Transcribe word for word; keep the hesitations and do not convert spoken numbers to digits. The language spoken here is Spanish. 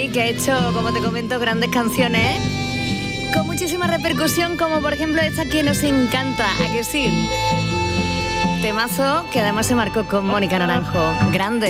Rey, que ha hecho, como te comento, grandes canciones, ¿eh? Con muchísima repercusión, como por ejemplo esta que nos encanta, ¿a que sí? Temazo que además se marcó con Mónica Naranjo. Grande.